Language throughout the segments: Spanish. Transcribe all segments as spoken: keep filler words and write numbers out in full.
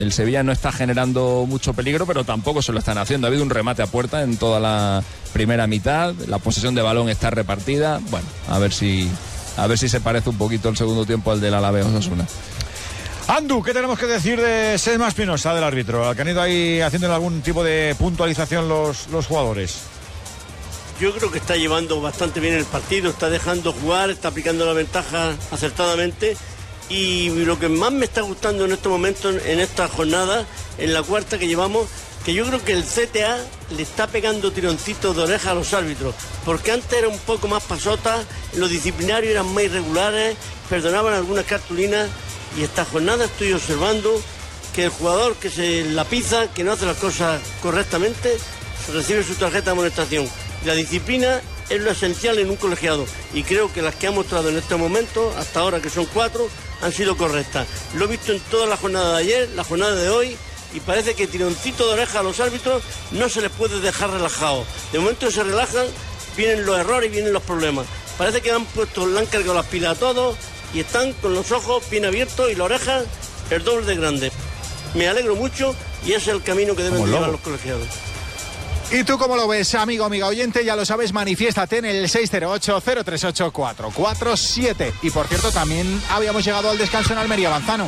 El Sevilla no está generando mucho peligro, pero tampoco se lo están haciendo. Ha habido un remate a puerta en toda la primera mitad. La posesión de balón está repartida. Bueno, a ver si a ver si se parece un poquito el segundo tiempo al del Alavés Osasuna. Andu, ¿qué tenemos que decir de Sesma Espinosa, del árbitro? ¿Al que han ido ahí haciendo algún tipo de puntualización los, los jugadores? Yo creo que está llevando bastante bien el partido, está dejando jugar, está aplicando la ventaja acertadamente. Y lo que más me está gustando en estos momentos, en esta jornada, en la cuarta que llevamos, que yo creo que el C T A le está pegando tironcitos de oreja a los árbitros, porque antes era un poco más pasota, los disciplinarios eran más irregulares, perdonaban algunas cartulinas, y esta jornada estoy observando que el jugador que se la pisa, que no hace las cosas correctamente, se recibe su tarjeta de amonestación. La disciplina es lo esencial en un colegiado, y creo que las que ha mostrado en este momento, hasta ahora que son cuatro, han sido correctas. Lo he visto en toda la jornada de ayer, la jornada de hoy, y parece que tironcito de oreja a los árbitros no se les puede dejar relajados. De momento que se relajan, vienen los errores y vienen los problemas. Parece que han puesto, le han cargado las pilas a todos y están con los ojos bien abiertos y la oreja el doble de grande. Me alegro mucho y ese es el camino que deben de llevar los colegiados. ¿Y tú cómo lo ves, amigo, amiga oyente? Ya lo sabes, manifiéstate en el seis cero ocho, cero tres ocho, cuatro cuatro siete. Y por cierto, también habíamos llegado al descanso en Almería, Manzano.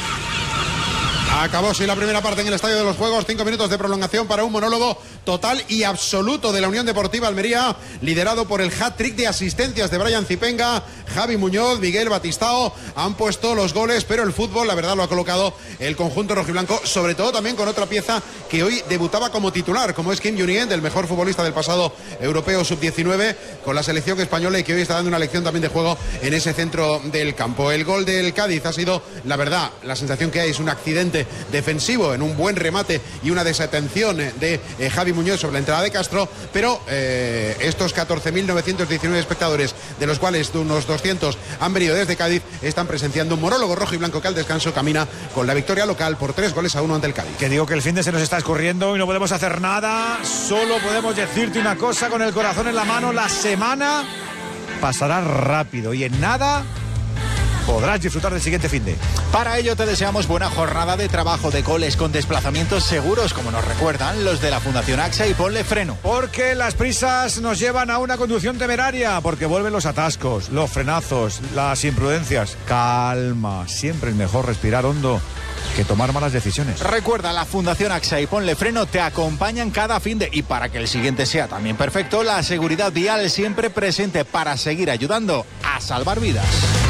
Acabó sí la primera parte en el Estadio de los Juegos, cinco minutos de prolongación para un monólogo total y absoluto de la Unión Deportiva Almería, liderado por el hat-trick de asistencias de Brian Zipenga, Javi Muñoz, Miguel Batistao, han puesto los goles, pero el fútbol, la verdad, lo ha colocado el conjunto rojiblanco, sobre todo también con otra pieza que hoy debutaba como titular, como es Kim Junien, el mejor futbolista del pasado europeo sub diecinueve, con la selección española y que hoy está dando una lección también de juego en ese centro del campo. El gol del Cádiz ha sido, la verdad, la sensación que hay es un accidente defensivo en un buen remate y una desatención de eh, Javi Muñoz sobre la entrada de Castro, pero eh, estos catorce mil novecientos diecinueve espectadores, de los cuales unos doscientos han venido desde Cádiz, están presenciando un monólogo rojo y blanco que al descanso camina con la victoria local por tres goles a uno ante el Cádiz. Que digo que el fin de se nos está escurriendo y no podemos hacer nada, solo podemos decirte una cosa con el corazón en la mano: la semana pasará rápido y en nada podrás disfrutar del siguiente finde. Para ello te deseamos buena jornada de trabajo, de coles con desplazamientos seguros, como nos recuerdan los de la Fundación AXA, y ponle freno. Porque las prisas nos llevan a una conducción temeraria, porque vuelven los atascos, los frenazos, las imprudencias. Calma, siempre es mejor respirar hondo que tomar malas decisiones. Recuerda, la Fundación AXA y ponle freno te acompañan cada finde, y para que el siguiente sea también perfecto, la seguridad vial siempre presente para seguir ayudando a salvar vidas.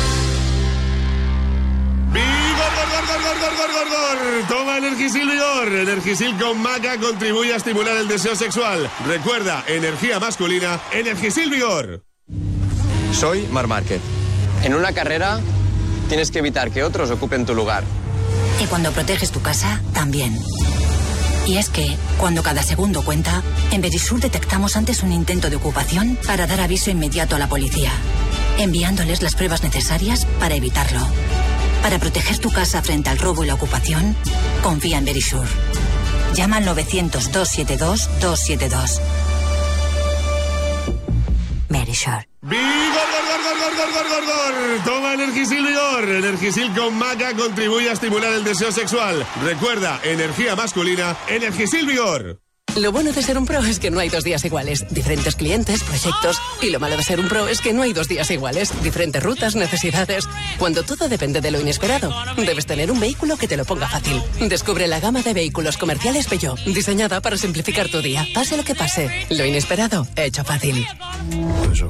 ¡Vigor, gor, gor, gor, gor, gor, gor, gor! Toma Energisil Vigor. Energisil con maca contribuye a estimular el deseo sexual. Recuerda, energía masculina, Energisil Vigor. Soy Marc Márquez. En una carrera tienes que evitar que otros ocupen tu lugar. Y cuando proteges tu casa, también. Y es que, cuando cada segundo cuenta, en Verisur detectamos antes un intento de ocupación para dar aviso inmediato a la policía, enviándoles las pruebas necesarias para evitarlo. Para proteger tu casa frente al robo y la ocupación, confía en Verisur. Llama al novecientos, doscientos setenta y dos, doscientos setenta y dos. Verisur. ¡Vigor, gor, gor, gor, gor, gor, gor, gor! Toma Energisil Vigor. Energisil con maca contribuye a estimular el deseo sexual. Recuerda, energía masculina, Energisil Vigor. Lo bueno de ser un pro es que no hay dos días iguales. Diferentes clientes, proyectos. Y lo malo de ser un pro es que no hay dos días iguales. Diferentes rutas, necesidades. Cuando todo depende de lo inesperado, debes tener un vehículo que te lo ponga fácil. Descubre la gama de vehículos comerciales Peugeot, diseñada para simplificar tu día. Pase lo que pase, lo inesperado, hecho fácil. Eso.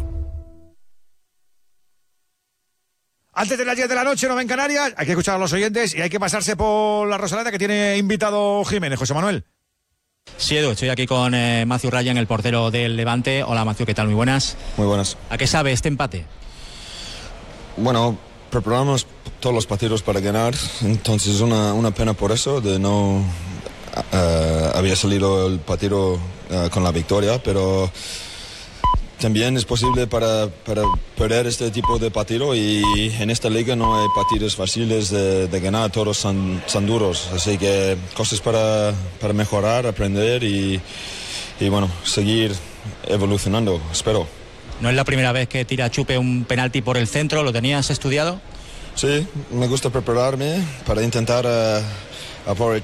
Antes de las diez de la noche, no en Canarias, hay que escuchar a los oyentes y hay que pasarse por la Rosaleda, que tiene invitado Jiménez. José Manuel. Sí, Edu, estoy aquí con eh, Matthew Ryan, el portero del Levante. Hola, Matthew, ¿qué tal? Muy buenas. Muy buenas. ¿A qué sabe este empate? Bueno, preparamos todos los partidos para ganar, entonces una, una pena por eso, de no uh, había salido el partido uh, con la victoria, pero también es posible para, para perder este tipo de partido, y en esta liga no hay partidos fáciles de, de ganar, todos son, son duros, así que cosas para, para mejorar, aprender y, y bueno, seguir evolucionando, espero. ¿No es la primera vez que tira Chupe un penalti por el centro? ¿Lo tenías estudiado? Sí, me gusta prepararme para intentar uh, aprovechar